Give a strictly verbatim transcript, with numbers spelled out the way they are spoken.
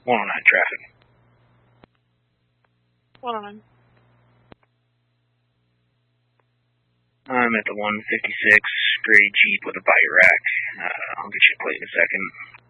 one oh nine traffic. one oh nine. I'm at the one fifty-six Grady Jeep with a bite rack. Uh, I'll get you a plate in a second.